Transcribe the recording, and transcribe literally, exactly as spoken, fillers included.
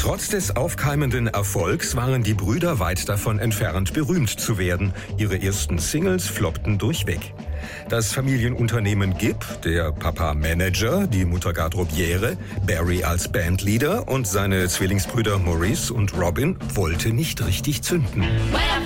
Trotz des aufkeimenden Erfolgs waren die Brüder weit davon entfernt, berühmt zu werden. Ihre ersten Singles floppten durchweg. Das Familienunternehmen Gibb, der Papa Manager, die Mutter Garderobiere, Barry als Bandleader und seine Zwillingsbrüder Maurice und Robin wollte nicht richtig zünden.